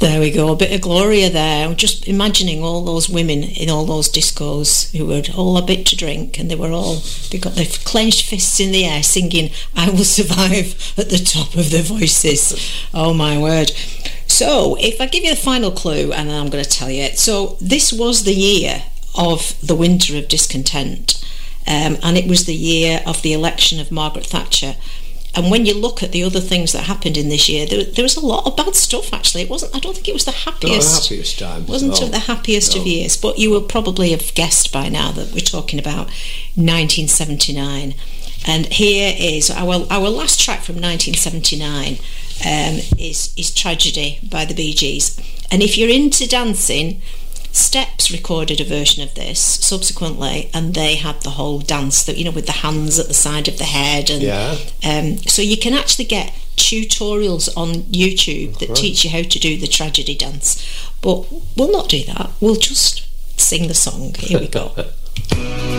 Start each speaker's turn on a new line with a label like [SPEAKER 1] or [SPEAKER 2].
[SPEAKER 1] There we go, a bit of Gloria there. I'm just imagining all those women in all those discos who had all a bit to drink, and they got their clenched fists in the air singing "I Will Survive" at the top of their voices. Oh my word. So if I give you the final clue, and then I'm going to tell you it. So this was the year of the winter of discontent, and it was the year of the election of Margaret Thatcher. And when you look at the other things that happened in this year, there was a lot of bad stuff, actually. It wasn't. I don't think it was the happiest.
[SPEAKER 2] Not the happiest time.
[SPEAKER 1] Wasn't the happiest of years. But you will probably have guessed by now that we're talking about 1979. And here is our last track from 1979 is Tragedy by the Bee Gees. And if you're into dancing, Steps recorded a version of this subsequently, and they had the whole dance that, with the hands at the side of the head, and so you can actually get tutorials on YouTube that teach you how to do the Tragedy dance. But we'll not do that. We'll just sing the song. Here we go.